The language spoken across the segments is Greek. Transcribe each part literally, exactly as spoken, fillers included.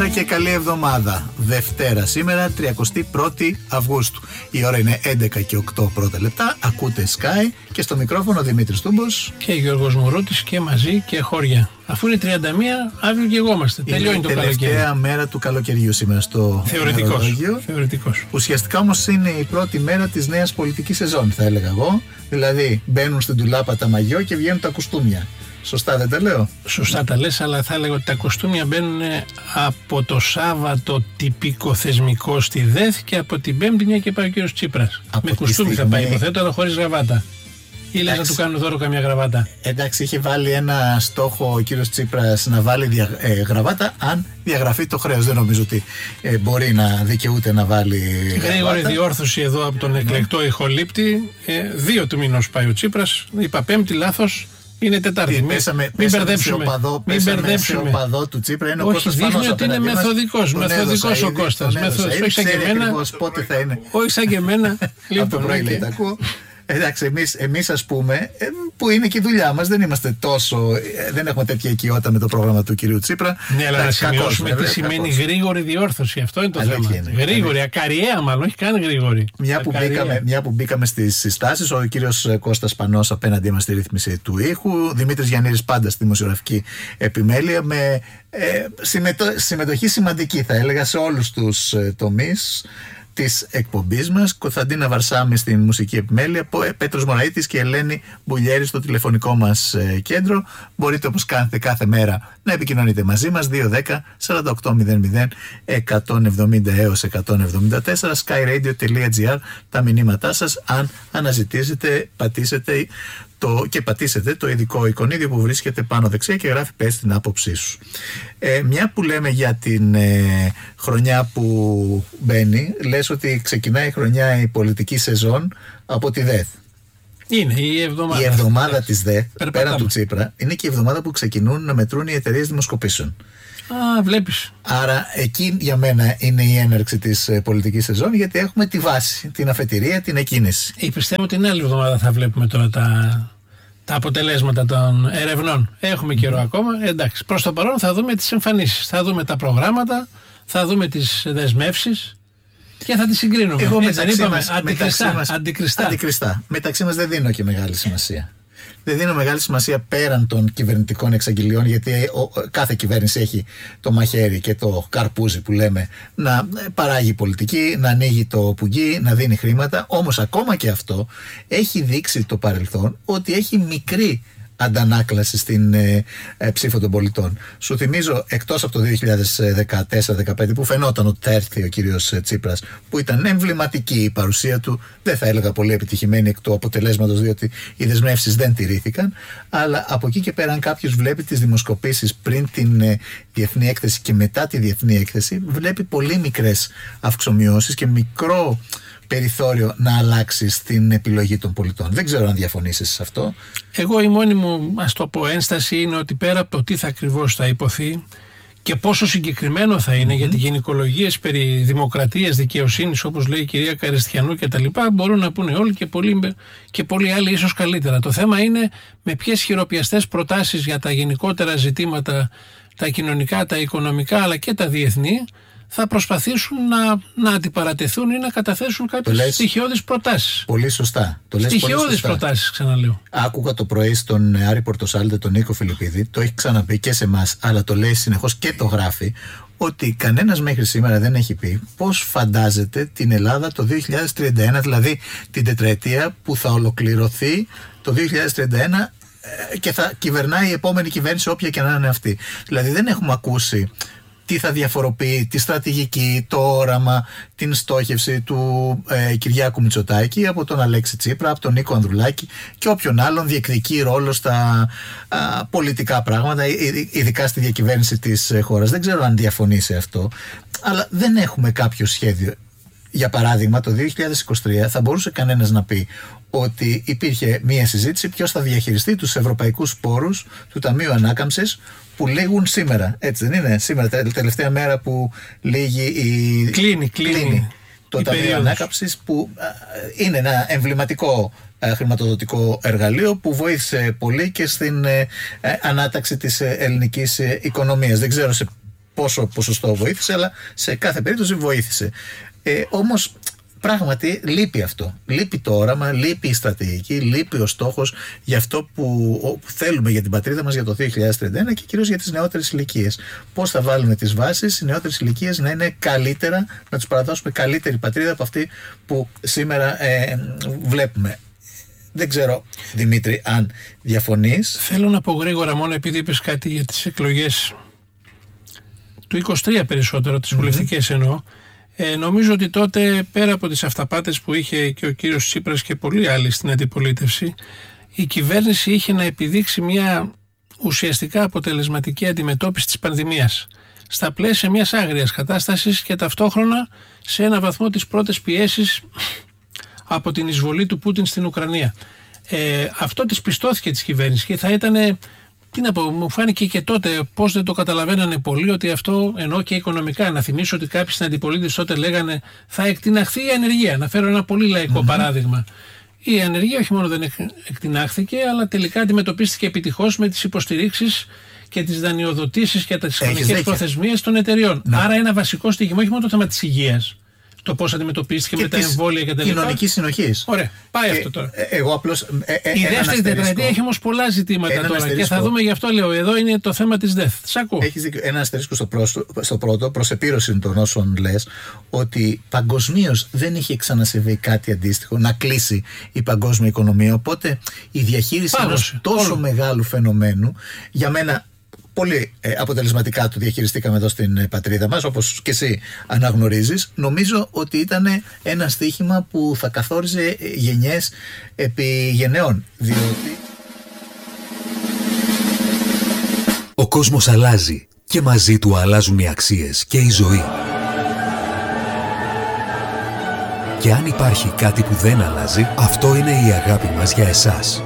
Καλημέρα και καλή εβδομάδα. Δευτέρα σήμερα, τριάντα πρώτη Αυγούστου. Η ώρα είναι έντεκα και οκτώ πρώτα λεπτά. Ακούτε Sky και στο μικρόφωνο Δημήτρης Τούμπος και Γιώργος Μουρούτης και μαζί και χώρια. Αφού είναι τριάντα μία, αύριο και εγώ είμαστε. Τελειώνει το καλοκαίρι. Είναι η τελευταία μέρα του καλοκαιριού σήμερα στο Θεωρητικός. Θεωρητικός. Ουσιαστικά όμως είναι η πρώτη μέρα της νέας πολιτικής σεζόν, θα έλεγα εγώ. Δηλαδή μπαίνουν στην τουλάπα τα μαγιό και βγαίνουν τα κουστούμια. Σωστά δεν τα λέω? Σωστά τα λες, αλλά θα έλεγα ότι τα κοστούμια μπαίνουν από το Σάββατο τυπικό θεσμικό στη ΔΕΘ και από την Πέμπτη, μια και πάει ο κύριος Τσίπρας. Από με κουστούμι στιγμή... θα πάει, υποθέτω, αλλά χωρίς γραβάτα. Ή λες να του κάνουν δώρο καμιά γραβάτα? Εντάξει, είχε βάλει ένα στόχο ο κύριος Τσίπρας να βάλει δια, ε, γραβάτα αν διαγραφεί το χρέος. Δεν νομίζω ότι ε, μπορεί να δικαιούται να βάλει γραβάτα. Γρήγορη διόρθωση εδώ από τον εκλεκτό ηχολήπτη. Ε, δύο του μήνος πάει ο Τσίπρας. Είπα Πέμπτη, λάθος. Είναι Τετάρτη. Μην, πέσαμε, μην πέσαμε μπερδέψουμε. Οπαδό, μην μπερδέψουμε. Σε οπαδό του Τσίπρα είναι ο Κώστας Πανός. Όχι, δείχνει ότι είναι μεθοδικός. Μεθοδικός ο Κώστας. Όχι σαν και εμένα. Όχι σαν και εμένα. Λοιπόν, εντάξει, εμείς, εμείς ας πούμε, που είναι και η δουλειά μας, δεν είμαστε τόσο, δεν έχουμε τέτοια οικειότητα με το πρόγραμμα του κυρίου Τσίπρα. Ναι, αλλά να σημειώσουμε τι σημαίνει γρήγορη διόρθωση. Αυτό είναι το θέμα. Είναι. Γρήγορη, ακαριέα μάλλον, όχι καν γρήγορη. Μια που, μπήκαμε, μια που μπήκαμε στις συστάσεις, ο κύριος Κώστας Πανός απέναντί μας στη ρύθμιση του ήχου, Δημήτρης Γιαννήρης πάντα στη δημοσιογραφική επιμέλεια, με ε, συμμετο, συμμετοχή σημαντική θα έλεγα σε όλους τους ε, τομείς της εκπομπής μας. Κωνσταντίνα Βαρσάμι στην μουσική επιμέλεια, Πέτρος Μωραΐτης και Ελένη Μπουλιέρη στο τηλεφωνικό μας ε, κέντρο. Μπορείτε όπως κάνετε κάθε μέρα να επικοινωνείτε μαζί μας δύο δέκα σαράντα οκτώ μηδέν μηδέν εκατόν εβδομήντα έως εκατόν εβδομήντα τέσσερα skyradio τελεία gr τα μηνύματά σας, αν αναζητήσετε, πατήσετε το, και πατήσετε το ειδικό εικονίδιο που βρίσκεται πάνω δεξιά και γράφει πες την άποψή σου. Ε, μια που λέμε για την ε, χρονιά που μπαίνει, λες ότι ξεκινάει η χρονιά η πολιτική σεζόν από τη ΔΕΘ. Είναι η εβδομάδα. Η εβδομάδα της ΔΕΘ, πέραν του Τσίπρα, είναι και η εβδομάδα που ξεκινούν να μετρούν οι εταιρείες δημοσκοπήσεων. Α, βλέπεις. Άρα εκεί για μένα είναι η έναρξη της ε, πολιτικής σεζόν, γιατί έχουμε τη βάση, την αφετηρία, την εκκίνηση. Ε, πιστεύω την άλλη εβδομάδα θα βλέπουμε τώρα τα, τα αποτελέσματα των ερευνών. Έχουμε καιρό mm. ακόμα. Εντάξει, προς το παρόν θα δούμε τις εμφανίσεις, θα δούμε τα προγράμματα, θα δούμε τις δεσμεύσεις και θα τις συγκρίνουμε. Εγώ μεταξύ μας, αντικριστά, μας, αντικριστά. αντικριστά. Μεταξύ μας δεν δίνω και μεγάλη σημασία. Δεν δίνω μεγάλη σημασία πέραν των κυβερνητικών εξαγγελιών, γιατί ο, κάθε κυβέρνηση έχει το μαχαίρι και το καρπούζι που λέμε να παράγει πολιτική, να ανοίγει το πουγγί, να δίνει χρήματα. Όμως ακόμα και αυτό έχει δείξει το παρελθόν ότι έχει μικρή αντανάκλαση στην ε, ε, ψήφο των πολιτών. Σου θυμίζω, εκτός από το δύο χιλιάδες δεκατέσσερα δεκαπέντε που φαινόταν ότι θα έρθει ο κύριος Τσίπρας, που ήταν εμβληματική η παρουσία του, δεν θα έλεγα πολύ επιτυχημένη εκ του αποτελέσματος, διότι οι δεσμεύσεις δεν τηρήθηκαν, αλλά από εκεί και πέρα αν κάποιος βλέπει τις δημοσκοπήσεις πριν την ε, διεθνή έκθεση και μετά τη διεθνή έκθεση, βλέπει πολύ μικρές αυξομοιώσεις και μικρό περιθώριο να αλλάξει στην επιλογή των πολιτών. Δεν ξέρω αν διαφωνήσεις σε αυτό. Εγώ η μόνη μου, ας το πω, ένσταση είναι ότι πέρα από το τι θα ακριβώς θα υποθεί και πόσο συγκεκριμένο θα είναι, mm-hmm. γιατί γυναικολογίες περί δημοκρατίας, δικαιοσύνης, όπως λέει η κυρία Καριστιανού και τα λοιπά, μπορούν να πούνε όλοι και πολλοί, και πολλοί άλλοι ίσως καλύτερα. Το θέμα είναι με ποιες χειροπιαστές προτάσεις για τα γενικότερα ζητήματα, τα κοινωνικά, τα οικονομικά αλλά και τα διεθνή, θα προσπαθήσουν να, να αντιπαρατεθούν ή να καταθέσουν κάποιες στοιχειώδεις προτάσεις. Πολύ σωστά. Στοιχειώδεις προτάσεις, ξαναλέω. Άκουγα το πρωί στον Άρη Πορτοσάλτε, τον Νίκο Φιλιππίδη, το έχει ξαναπεί και σε εμάς, αλλά το λέει συνεχώς και το γράφει, ότι κανένας μέχρι σήμερα δεν έχει πει πώς φαντάζεται την Ελλάδα το δύο χιλιάδες τριάντα ένα, δηλαδή την τετραετία που θα ολοκληρωθεί το δύο χιλιάδες τριάντα ένα και θα κυβερνάει η επόμενη κυβέρνηση, όποια και να είναι αυτή. Δηλαδή δεν έχουμε ακούσει τι θα διαφοροποιεί τη στρατηγική, το όραμα, την στόχευση του ε, Κυριάκου Μητσοτάκη από τον Αλέξη Τσίπρα, από τον Νίκο Ανδρουλάκη και όποιον άλλον διεκδικεί ρόλο στα α, πολιτικά πράγματα, ειδικά στη διακυβέρνηση της ε, χώρας. Δεν ξέρω αν διαφωνεί σε αυτό, αλλά δεν έχουμε κάποιο σχέδιο. Για παράδειγμα, το δύο χιλιάδες είκοσι τρία θα μπορούσε κανένας να πει ότι υπήρχε μία συζήτηση ποιος θα διαχειριστεί τους ευρωπαϊκούς πόρους του Ταμείου Ανάκαμψης που λήγουν σήμερα. Έτσι δεν είναι? Σήμερα, τελευταία μέρα που λήγει η... Κλείνει, κλείνει. κλείνει το Ταμείο Ανάκαμψης, που είναι ένα εμβληματικό χρηματοδοτικό εργαλείο που βοήθησε πολύ και στην ε, ανάταξη της ελληνικής οικονομίας. Δεν ξέρω σε πόσο ποσοστό βοήθησε, αλλά σε κάθε περίπτωση βοήθησε. Ε, όμως πράγματι λείπει αυτό. Λείπει το όραμα, λείπει η στρατηγική, λείπει ο στόχος για αυτό που, που θέλουμε για την πατρίδα μας για το δύο χιλιάδες τριάντα ένα και κυρίως για τις νεότερες ηλικίες. Πώς θα βάλουμε τις βάσεις οι νεότερες ηλικίες να είναι καλύτερα, να τους παραδώσουμε καλύτερη πατρίδα από αυτή που σήμερα ε, βλέπουμε. Δεν ξέρω, Δημήτρη, αν διαφωνείς. Θέλω να πω γρήγορα, μόνο επειδή είπες κάτι για τις εκλογές του είκοσι τρία περισσότερο, τις βουλευτικές mm-hmm. εννοώ. Ε, νομίζω ότι τότε, πέρα από τις αυταπάτες που είχε και ο κύριος Τσίπρας και πολλοί άλλοι στην αντιπολίτευση, η κυβέρνηση είχε να επιδείξει μια ουσιαστικά αποτελεσματική αντιμετώπιση της πανδημίας στα πλαίσια μιας άγριας κατάστασης και ταυτόχρονα σε ένα βαθμό τις πρώτες πιέσεις από την εισβολή του Πούτιν στην Ουκρανία. Ε, αυτό της πιστώθηκε της κυβέρνησης και θα ήταν, τι να πω, μου φάνηκε και τότε πώς δεν το καταλαβαίνανε πολλοί ότι αυτό, ενώ και οικονομικά. Να θυμίσω ότι κάποιοι στην αντιπολίτευση τότε λέγανε θα εκτιναχθεί η ανεργία. Να φέρω ένα πολύ λαϊκό mm-hmm. παράδειγμα. Η ανεργία όχι μόνο δεν εκτινάχθηκε, αλλά τελικά αντιμετωπίστηκε επιτυχώς με τις υποστηρίξεις και τις δανειοδοτήσεις και τις χρονικές προθεσμίες των εταιριών. Να. Άρα ένα βασικό στοιχείο, όχι μόνο το θέμα της υγείας, το πώς αντιμετωπίστηκε και με τα εμβόλια και τα λοιπά. Κοινωνική συνοχή. Ωραία, πάει και αυτό τώρα. Εγώ απλώς. Ε, ε, η δεύτερη τετραετία έχει όμως πολλά ζητήματα τώρα αστερίσκο. Και θα δούμε, γι' αυτό λέω, εδώ είναι το θέμα της ΔΕΘ. Σ' ακούω. Έχεις δίκιο. Ένα αστερίσκο στο, πρόσω, στο πρώτο, προς επίρρωση των όσων λες, ότι παγκοσμίως δεν είχε ξανασυμβεί κάτι αντίστοιχο, να κλείσει η παγκόσμια οικονομία. Οπότε η διαχείριση ενός τόσο Όλο. μεγάλου φαινομένου, για μένα. Πολύ ε, αποτελεσματικά το διαχειριστήκαμε εδώ στην ε, πατρίδα μας, όπως και εσύ αναγνωρίζεις. Νομίζω ότι ήταν ένα στοίχημα που θα καθόριζε γενιές επί γενεών. Διότι ο κόσμος αλλάζει και μαζί του αλλάζουν οι αξίες και η ζωή. Και αν υπάρχει κάτι που δεν αλλάζει, αυτό είναι η αγάπη μας για εσάς.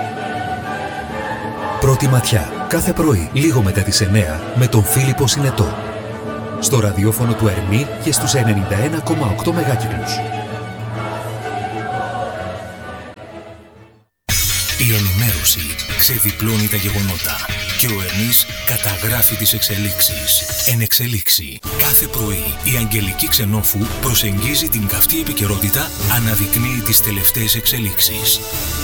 Πρώτη ματιά. Κάθε πρωί, λίγο μετά τις εννιά, με τον Φίλιππο Συνετό. Στο ραδιόφωνο του Ερμή και στους ενενήντα ένα κόμμα οκτώ μεγάκυκλους. Η ενημέρωση ξεδιπλώνει τα γεγονότα και ο Ερμής καταγράφει τις εξελίξεις. Εν εξελίξει. Κάθε πρωί η Αγγελική Ξενόφου προσεγγίζει την καυτή επικαιρότητα, αναδεικνύει τις τελευταίες εξελίξεις.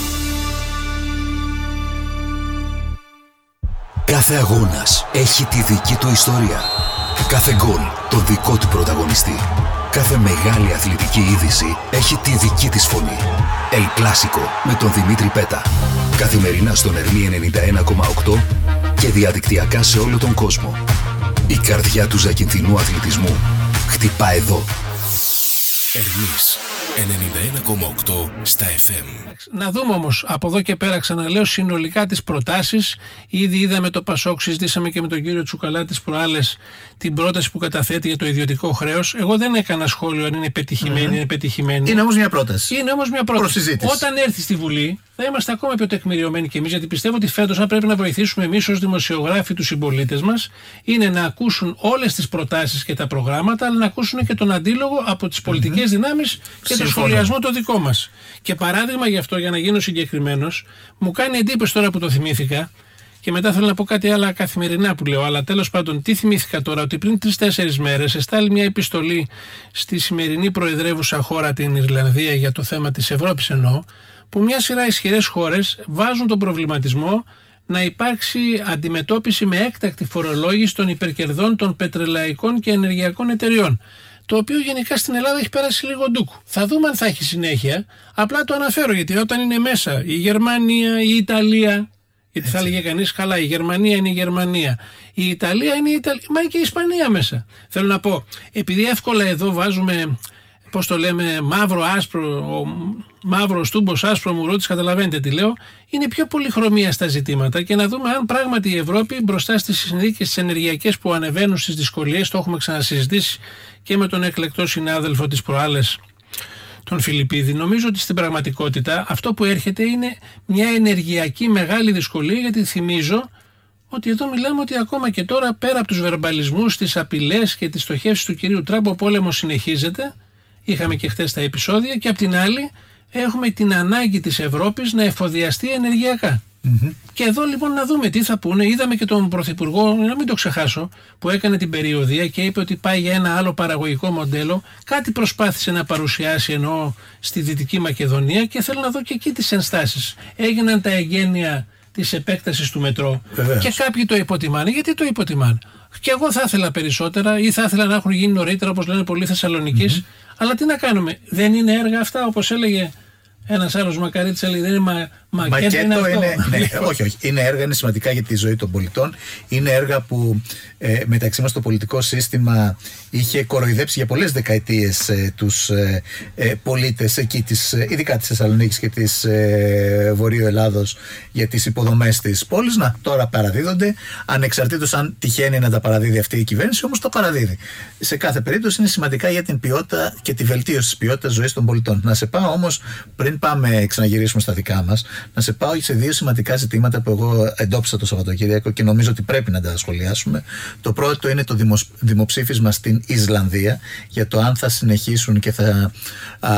Κάθε αγώνας έχει τη δική του ιστορία. Κάθε γκολ τον δικό του πρωταγωνιστή. Κάθε μεγάλη αθλητική είδηση έχει τη δική της φωνή. El Clásico με τον Δημήτρη Πέτα. Καθημερινά στον Ερμή ενενήντα ένα κόμμα οκτώ και διαδικτυακά σε όλο τον κόσμο. Η καρδιά του ζακυνθινού αθλητισμού χτυπά εδώ. Ερμής ενενήντα ένα κόμμα οκτώ στα εφ εμ. Να δούμε όμως από εδώ και πέρα, ξαναλέω, συνολικά τις προτάσεις. Ήδη είδαμε το Πασόκ, συζητήσαμε και με τον κύριο Τσουκαλά τις προάλλες την πρόταση που καταθέτει για το ιδιωτικό χρέος. Εγώ δεν έκανα σχόλιο αν είναι πετυχημένη ή mm-hmm. είναι πετυχημένη. Είναι όμως μια πρόταση. Είναι όμως μια πρόταση. Όταν έρθει στη Βουλή θα είμαστε ακόμα πιο τεκμηριωμένοι κι εμείς, γιατί πιστεύω ότι φέτος, αν πρέπει να βοηθήσουμε εμείς ως δημοσιογράφοι τους συμπολίτες μας, είναι να ακούσουν όλες τις προτάσεις και τα προγράμματα, αλλά να ακούσουν και τον αντίλογο από τις πολιτικές mm-hmm. δυνάμεις και το σχολιασμό το δικό μας. Και παράδειγμα γι' αυτό, για να γίνω συγκεκριμένος, μου κάνει εντύπωση τώρα που το θυμήθηκα, και μετά θέλω να πω κάτι άλλα καθημερινά που λέω, αλλά τέλος πάντων, τι θυμήθηκα τώρα, ότι πριν τρεις-τέσσερις μέρες εστάλει μια επιστολή στη σημερινή προεδρεύουσα χώρα, την Ιρλανδία, για το θέμα της Ευρώπης εννοώ, που μια σειρά ισχυρές χώρες βάζουν τον προβληματισμό να υπάρξει αντιμετώπιση με έκτακτη φορολόγηση των υπερκερδών των πετρελαϊκών και ενεργειακών εταιριών. Το οποίο γενικά στην Ελλάδα έχει πέρασει λίγο ντούκου. Θα δούμε αν θα έχει συνέχεια. Απλά το αναφέρω, γιατί όταν είναι μέσα η Γερμανία, η Ιταλία. Γιατί έτσι. Θα έλεγε κανείς, καλά, η Γερμανία είναι η Γερμανία. Η Ιταλία είναι η Ιταλία. Μα και η Ισπανία μέσα. Θέλω να πω, επειδή εύκολα εδώ βάζουμε, πώς το λέμε, μαύρο, άσπρο, μαύρο στούμπος, άσπρο μουρούτης, καταλαβαίνετε τι λέω, είναι πιο πολυχρωμία στα ζητήματα, και να δούμε αν πράγματι η Ευρώπη μπροστά στις συνθήκες τις ενεργειακές που ανεβαίνουν, στις δυσκολίες, το έχουμε ξανασυζητήσει και με τον εκλεκτό συνάδελφο της προάλλες, τον Φιλιππίδη. Νομίζω ότι στην πραγματικότητα αυτό που έρχεται είναι μια ενεργειακή μεγάλη δυσκολία, γιατί θυμίζω ότι εδώ μιλάμε ότι ακόμα και τώρα, πέρα από τους βερμπαλισμούς, τις απειλές και τις στοχεύσεις του κυρίου Τραμπ, ο πόλεμος συνεχίζεται. Είχαμε και χθες τα επεισόδια, και απ' την άλλη έχουμε την ανάγκη της Ευρώπης να εφοδιαστεί ενεργειακά. Mm-hmm. Και εδώ λοιπόν να δούμε τι θα πούνε. Είδαμε και τον Πρωθυπουργό, να μην το ξεχάσω, που έκανε την περιοδία και είπε ότι πάει για ένα άλλο παραγωγικό μοντέλο. Κάτι προσπάθησε να παρουσιάσει ενώ στη Δυτική Μακεδονία, και θέλω να δω και εκεί τις ενστάσεις. Έγιναν τα εγγένεια της επέκτασης του μετρό. Βεβαίως. Και κάποιοι το υποτιμάνε. Γιατί το υποτιμάνε? Και εγώ θα ήθελα περισσότερα, ή θα ήθελα να έχουν γίνει νωρίτερα, όπως λένε πολλοί Θεσσαλονικής. Mm-hmm. Αλλά τι να κάνουμε, δεν είναι έργα αυτά, όπως έλεγε ένας άλλος Μακαρίτης, έλεγε δεν είναι μα, μακέτο, μακέτο είναι αυτό. Είναι, ναι, όχι, όχι. Είναι έργα, είναι σημαντικά για τη ζωή των πολιτών. Είναι έργα που ε, μεταξύ μας το πολιτικό σύστημα είχε κοροϊδέψει για πολλές δεκαετίες ε, τους ε, ε, πολίτες εκεί, της, ειδικά της Θεσσαλονίκης και της ε, Βορείου Ελλάδος, για τις υποδομές της πόλης. Να, τώρα παραδίδονται, ανεξαρτήτως αν τυχαίνει να τα παραδίδει αυτή η κυβέρνηση, όμως τα παραδίδει. Σε κάθε περίπτωση είναι σημαντικά για την ποιότητα και τη βελτίωση της ποιότητας ζωής των πολιτών. Να σε πάω όμως, πριν πάμε ξαναγυρίσουμε στα δικά μας, να σε πάω σε δύο σημαντικά ζητήματα που εγώ εντόπισα το Σαββατοκύριακο και νομίζω ότι πρέπει να τα σχολιάσουμε. Το πρώτο είναι το δημοσ... δημοψήφισμα στην Ισλανδία για το αν θα συνεχίσουν και θα α,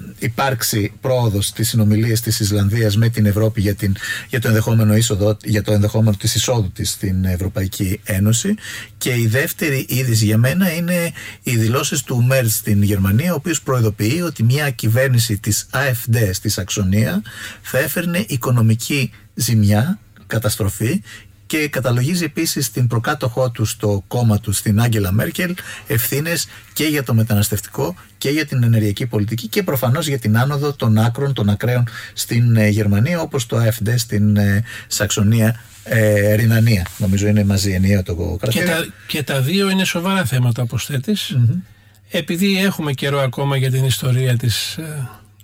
υπάρξει πρόοδος στις συνομιλίες της Ισλανδίας με την Ευρώπη για, την... για, το, ενδεχόμενο είσοδο, για το ενδεχόμενο της εισόδου της στην Ευρωπαϊκή Ένωση. Και η δεύτερη είδηση για μένα είναι οι δηλώσεις του Μέρτ στην Γερμανία, ο οποίος προειδοποιεί ότι μια κυβέρνηση της AfD στη Σαξονία θα έφερνε οικονομική ζημιά, καταστροφή, και καταλογίζει επίσης την προκάτοχό του στο κόμμα του, στην Άγγελα Μέρκελ, ευθύνες και για το μεταναστευτικό και για την ενεργειακή πολιτική και προφανώς για την άνοδο των άκρων, των ακραίων στην ε, Γερμανία, όπως το AfD στην ε, Σαξονία, ε, Ρινανία. Νομίζω είναι μαζί ενιαίο το κρατήριο. Και τα, και τα δύο είναι σοβαρά θέματα, όπως θέτεις. Mm-hmm. Επειδή έχουμε καιρό ακόμα για την ιστορία της ε,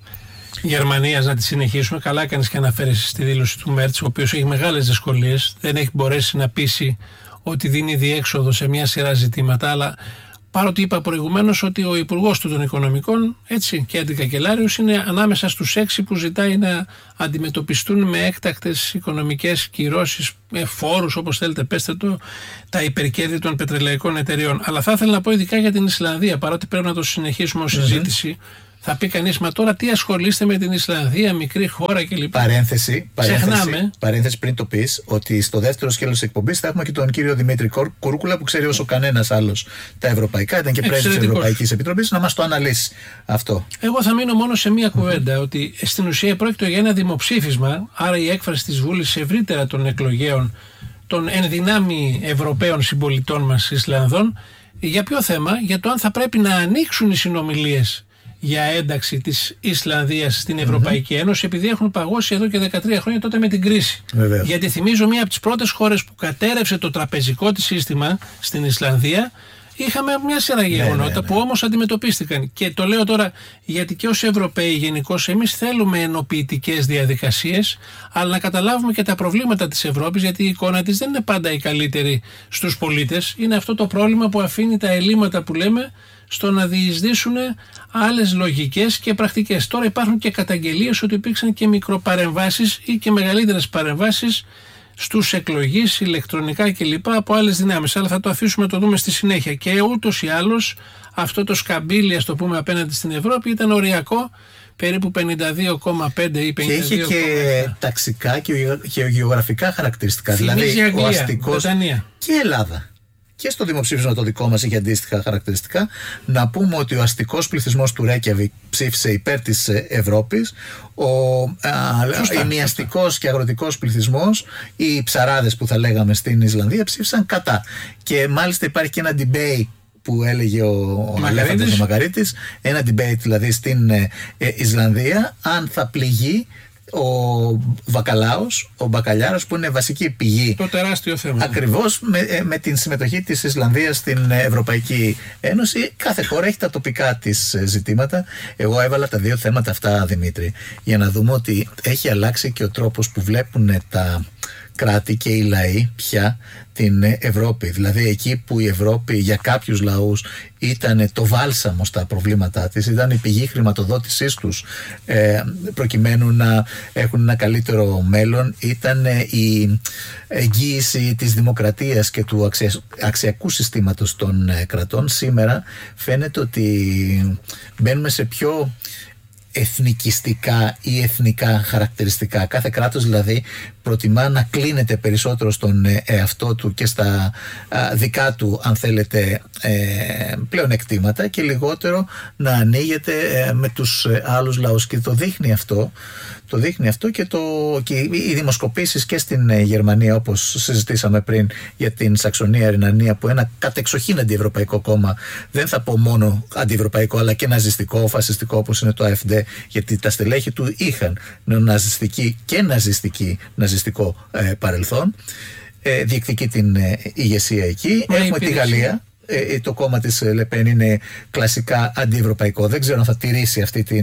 Γερμανίας να τη συνεχίσουμε, καλά έκανες και αναφέρεσαι στη δήλωση του Μέρτς, ο οποίος έχει μεγάλες δυσκολίες, δεν έχει μπορέσει να πείσει ότι δίνει διέξοδο σε μια σειρά ζητήματα, αλλά παρότι είπα προηγουμένως ότι ο Υπουργός του των Οικονομικών, έτσι, και αντικαγκελάριος, είναι ανάμεσα στους έξι που ζητάει να αντιμετωπιστούν με έκτακτες οικονομικές κυρώσεις, με φόρους, όπως θέλετε πέστε το, τα υπερκέρδη των πετρελαϊκών εταιριών. Αλλά θα ήθελα να πω ειδικά για την Ισλανδία, παρότι πρέπει να το συνεχίσουμε ως συζήτηση. Mm-hmm. Θα πει κανείς, μα τώρα τι ασχολείστε με την Ισλανδία, μικρή χώρα κλπ. Παρένθεση, παρένθεση, παρένθεση πριν το πεις, ότι στο δεύτερο σκέλος της εκπομπής θα έχουμε και τον κύριο Δημήτρη Κούρκουλα, που ξέρει όσο κανένας άλλος τα ευρωπαϊκά, ήταν και πρέσβης της Ευρωπαϊκής Επιτροπής, να μας το αναλύσει αυτό. Εγώ θα μείνω μόνο σε μία κουβέντα, mm-hmm. ότι στην ουσία πρόκειται για ένα δημοψήφισμα, άρα η έκφραση της Βούλης ευρύτερα των εκλογέων, των ενδυνάμει Ευρωπαίων συμπολιτών μας Ισλανδών, για ποιο θέμα? Για το αν θα πρέπει να ανοίξουν οι συνομιλίες για ένταξη της Ισλανδίας στην Ευρωπαϊκή mm-hmm. Ένωση, επειδή έχουν παγώσει εδώ και δεκατρία χρόνια τότε με την κρίση. Βεβαίως. Γιατί θυμίζω μία από τις πρώτες χώρες που κατέρευσε το τραπεζικό της σύστημα στην Ισλανδία. Είχαμε μια σειρά γεγονότα ναι, ναι, ναι. που όμως αντιμετωπίστηκαν. Και το λέω τώρα γιατί και ως Ευρωπαίοι γενικώς εμείς θέλουμε ενοποιητικές διαδικασίες, αλλά να καταλάβουμε και τα προβλήματα της Ευρώπης, γιατί η εικόνα της δεν είναι πάντα η καλύτερη στους πολίτες. Είναι αυτό το πρόβλημα που αφήνει τα ελλείμματα που λέμε στο να διεισδύσουν άλλες λογικές και πρακτικές. Τώρα υπάρχουν και καταγγελίες ότι υπήρξαν και μικροπαρεμβάσεις ή και μεγαλύτερες παρεμβάσεις στους εκλογείς, ηλεκτρονικά κλπ. Από άλλες δυνάμεις. Αλλά θα το αφήσουμε, το δούμε στη συνέχεια. Και ούτως ή άλλως αυτό το σκαμπίλι, ας το πούμε, απέναντι στην Ευρώπη ήταν οριακό, περίπου πενήντα δύο κόμμα πέντε ή πενήντα δύο κόμμα επτά. Και είχε και ταξικά και γεωγραφικά χαρακτηριστικά. Θυμίζει δηλαδή Αγγλία, ο αστικός Βρετανία και Ελλάδα. Και στο δημοψήφισμα το δικό μας είχε αντίστοιχα χαρακτηριστικά. Να πούμε ότι ο αστικός πληθυσμός του Ρέικιαβικ ψήφισε υπέρ της Ευρώπης. Ο ημιαστικός και αγροτικός πληθυσμός, οι ψαράδες που θα λέγαμε στην Ισλανδία, ψήφισαν κατά. Και μάλιστα υπάρχει και ένα debate που έλεγε ο Αλέφαντος ο Μακαρίτης, ένα debate δηλαδή στην ε, ε, Ισλανδία, αν θα πληγεί ο βακαλάος, ο μπακαλιάρος, που είναι βασική πηγή. Το τεράστιο θέμα. Ακριβώς με, με την συμμετοχή της Ισλανδίας στην Ευρωπαϊκή Ένωση. Κάθε χώρα έχει τα τοπικά της ζητήματα. Εγώ έβαλα τα δύο θέματα αυτά, Δημήτρη, για να δούμε ότι έχει αλλάξει και ο τρόπος που βλέπουν τα κράτη και οι λαοί πια την Ευρώπη. Δηλαδή εκεί που η Ευρώπη για κάποιους λαούς ήταν το βάλσαμο στα προβλήματά της, ήταν η πηγή χρηματοδότησής τους ε, προκειμένου να έχουν ένα καλύτερο μέλλον, ήταν η εγγύηση της δημοκρατίας και του αξια, αξιακού συστήματος των ε, κρατών. Σήμερα φαίνεται ότι μπαίνουμε σε πιο εθνικιστικά ή εθνικά χαρακτηριστικά. Κάθε κράτος δηλαδή προτιμά να κλείνεται περισσότερο στον εαυτό του και στα δικά του, αν θέλετε, πλεονεκτήματα και λιγότερο να ανοίγεται με τους άλλους λαούς, και το δείχνει αυτό το δείχνει αυτό και, το, και οι δημοσκοπήσεις και στην Γερμανία, όπως συζητήσαμε πριν για την Σαξονία Ρινανία, που ένα κατεξοχήν αντιευρωπαϊκό κόμμα, δεν θα πω μόνο αντιευρωπαϊκό αλλά και ναζιστικό, φασιστικό, όπως είναι το AfD, γιατί τα στελέχη του είχαν ναζιστική και ναζιστική, ναζιστικό ε, παρελθόν, ε, διεκδικεί την ε, ηγεσία εκεί. Μα έχουμε τη Γαλλία. Ε, το κόμμα της Λεπέν είναι κλασικά αντιευρωπαϊκό. Δεν ξέρω αν θα τηρήσει αυτή τη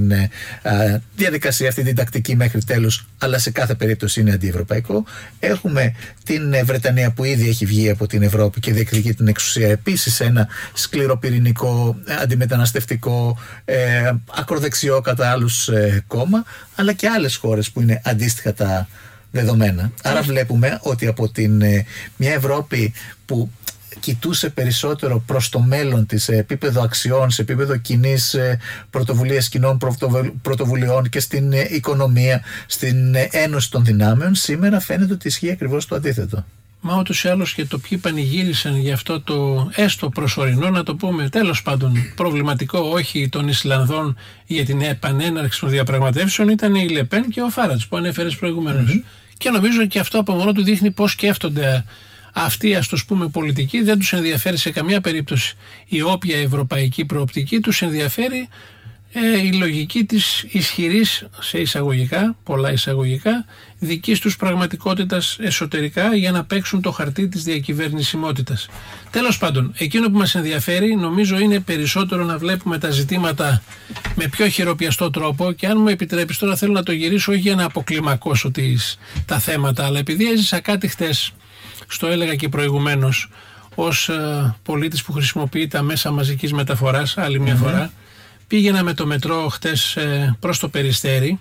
διαδικασία, αυτή την τακτική μέχρι τέλους, αλλά σε κάθε περίπτωση είναι αντιευρωπαϊκό. Έχουμε την Βρετανία που ήδη έχει βγει από την Ευρώπη και διεκδικεί την εξουσία, επίσης ένα σκληροπυρηνικό, αντιμεταναστευτικό, ε, ακροδεξιό κατά άλλους ε, κόμμα, αλλά και άλλες χώρες που είναι αντίστοιχα τα δεδομένα. Άρα βλέπουμε ότι από την ε, μια Ευρώπη που κοιτούσε περισσότερο προς το μέλλον της, σε επίπεδο αξιών, σε επίπεδο κοινής πρωτοβουλίας, κοινών πρωτοβουλειών και στην οικονομία, στην ένωση των δυνάμεων, σήμερα φαίνεται ότι ισχύει ακριβώς το αντίθετο. Μα ούτως ή άλλως και το ποιοι πανηγύρισαν για αυτό το έστω προσωρινό, να το πούμε τέλος πάντων προβληματικό όχι των Ισλανδών για την επανέναρξη των διαπραγματεύσεων, ήταν η Λεπέν και ο Φάρατς που ανέφερες προηγουμένως. Mm-hmm. Και νομίζω και αυτό από μόνο του δείχνει πώς σκέφτονται αυτοί, ας το πούμε, πολιτικοί. Δεν τους ενδιαφέρει σε καμία περίπτωση η όποια ευρωπαϊκή προοπτική, τους ενδιαφέρει ε, η λογική της ισχυρής, σε εισαγωγικά, πολλά εισαγωγικά, δικής τους πραγματικότητας εσωτερικά, για να παίξουν το χαρτί της διακυβερνησιμότητας. Τέλος πάντων, εκείνο που μας ενδιαφέρει νομίζω είναι περισσότερο να βλέπουμε τα ζητήματα με πιο χειροπιαστό τρόπο, και αν μου επιτρέπεις τώρα θέλω να το γυρίσω όχι για να αποκλιμακώσω τις, τα θέματα, αλλά επειδή έζησα κάτι χτες, στο έλεγα και προηγουμένως, ως ε, πολίτης που χρησιμοποιεί τα μέσα μαζικής μεταφοράς, άλλη μια mm-hmm. φορά, πήγαινα με το μετρό χτες ε, προς το Περιστέρι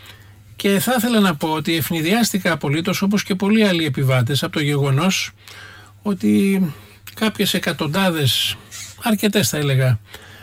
και θα ήθελα να πω ότι ευνηδιάστηκα απολύτως, όπως και πολλοί άλλοι επιβάτες, από το γεγονός ότι κάποιες εκατοντάδες, αρκετές θα έλεγα,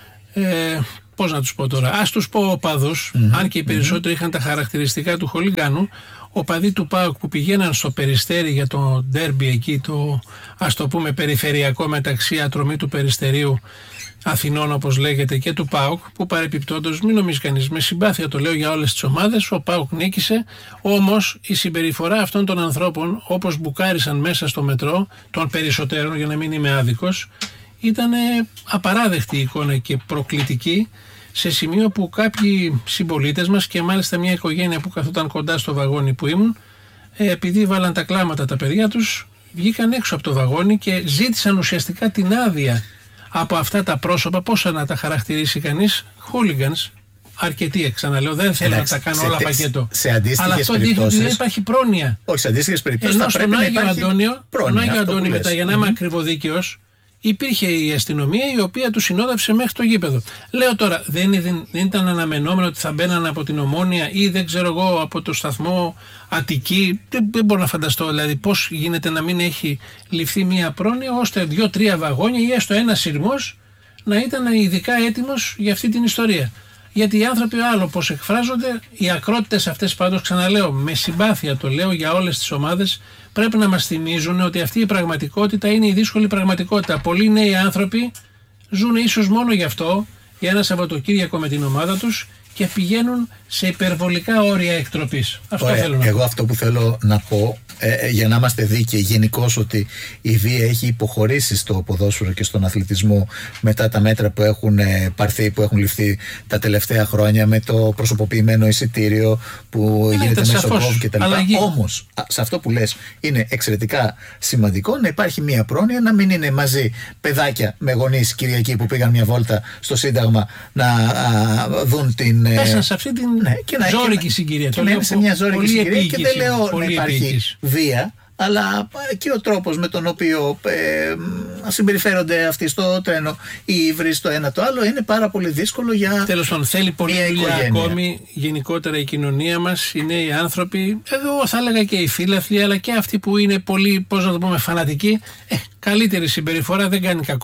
ε, πώς να τους πω τώρα, ας τους πω οπαδούς, mm-hmm. αν και οι περισσότεροι mm-hmm. είχαν τα χαρακτηριστικά του χολιγάνου, οπαδοί του ΠΑΟΚ που πηγαίναν στο Περιστέρι για το ντέρμπι εκεί, το ας το πούμε περιφερειακό μεταξύ Ατρωμί του Περιστερίου Αθηνών όπως λέγεται και του ΠΑΟΚ, που παρεπιπτόντως μην νομίζει κανείς, με συμπάθεια το λέω για όλες τις ομάδες, ο ΠΑΟΚ νίκησε, όμως η συμπεριφορά αυτών των ανθρώπων όπως μπουκάρισαν μέσα στο μετρό, των περισσότερων για να μην είμαι άδικος, ήταν απαράδεκτη εικόνα και προκλητική, σε σημείο που κάποιοι συμπολίτες μας και μάλιστα μια οικογένεια που καθόταν κοντά στο βαγόνι που ήμουν, επειδή βάλαν τα κλάματα τα παιδιά τους, βγήκαν έξω από το βαγόνι και ζήτησαν ουσιαστικά την άδεια από αυτά τα πρόσωπα, πώς να τα χαρακτηρίσει κανείς, hooligans, αρκετοί, ξαναλέω, δεν θέλω να τα κάνω όλα πακέτο. Σε αντίστοιχες αλλά αυτό δείχνει ότι δεν υπάρχει πρόνοια. Όχι, σε αντίστοιχες περιπτώσεις ενώ θα πρέπει στον να Άγιο υπάρχει Αντώνιο, πρόνοια. Άγιο Αντώνιο μετά, για να είμαι mm-hmm. ακριβοδίκαιος, υπήρχε η αστυνομία η οποία του συνόδευσε μέχρι το γήπεδο. Λέω τώρα, δεν, δεν, δεν ήταν αναμενόμενο ότι θα μπαίναν από την Ομόνια ή δεν ξέρω εγώ από το σταθμό Αττική. Δεν, δεν μπορώ να φανταστώ δηλαδή πώς γίνεται να μην έχει ληφθεί μια πρόνοια ώστε δύο-τρία βαγόνια ή έστω ένα σειρμός να ήταν ειδικά έτοιμος για αυτή την ιστορία. Γιατί οι άνθρωποι άλλο πώς εκφράζονται, οι ακρότητες αυτές πάντως, ξαναλέω, με συμπάθεια το λέω για όλες τις ομάδες, πρέπει να μας θυμίζουν ότι αυτή η πραγματικότητα είναι η δύσκολη πραγματικότητα. Πολλοί νέοι άνθρωποι ζουν ίσως μόνο γι' αυτό, για ένα Σαββατοκύριακο με την ομάδα τους, και πηγαίνουν σε υπερβολικά όρια εκτροπής. Αυτό Ωραία. θέλω να Εγώ πω. αυτό που θέλω να πω, ε, για να είμαστε δίκαιοι γενικώς, ότι η βία έχει υποχωρήσει στο ποδόσφαιρο και στον αθλητισμό μετά τα μέτρα που έχουν ε, πάρθει, που έχουν ληφθεί τα τελευταία χρόνια, με το προσωποποιημένο εισιτήριο που ε, γίνεται μέσω κόβ κτλ. Όμως, α, σε αυτό που λες είναι εξαιρετικά σημαντικό να υπάρχει μια πρόνοια, να μην είναι μαζί παιδάκια με γονείς Κυριακή που πήγαν μια βόλτα στο Σύνταγμα να α, δουν την. Πέσαν σε αυτή την ναι, και να, ζώρικη συγκυρία. Και να είναι σε μια ζώρικη συγκυρία και δεν λέω να υπάρχει επίκηση. βία, αλλά και ο τρόπος με τον οποίο ε, συμπεριφέρονται αυτοί στο τρένο, οι ύβρις, στο ένα το άλλο, είναι πάρα πολύ δύσκολο για. Τέλος πάντων, θέλει πολλή δουλειά ακόμη γενικότερα η κοινωνία μας, οι νέοι άνθρωποι, εγώ θα έλεγα και οι φίλαθλοι, αλλά και αυτοί που είναι πολύ, πώς να το πούμε, φανατικοί. Ε, καλύτερη συμπεριφορά δεν κάνει κακό.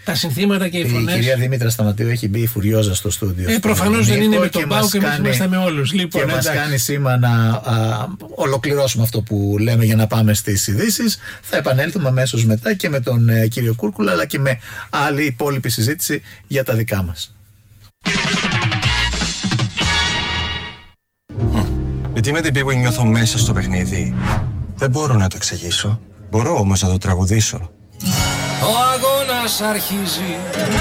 Τα συνθήματα και οι φωνές. Η κυρία Δήμητρα Σταματίου έχει μπει φουριόζα στο στούντιο. Ε, προφανώς δεν είναι με τον Πάο και εμείς είμαστε με όλους. Λοιπόν, και μας κάνει σήμα να α, ολοκληρώσουμε αυτό που λέμε για να πάμε στις ειδήσεις. Θα επανέλθουμε αμέσως μετά και με τον ε, κύριο Κούρκουλα, αλλά και με άλλη υπόλοιπη συζήτηση για τα δικά μας. Γιατί είμαι την που νιώθω μέσα στο παιχνίδι. Δεν μπορώ να το εξηγήσω. Μπορώ όμως να το τραγουδήσω. Ο αγώνας αρχίζει.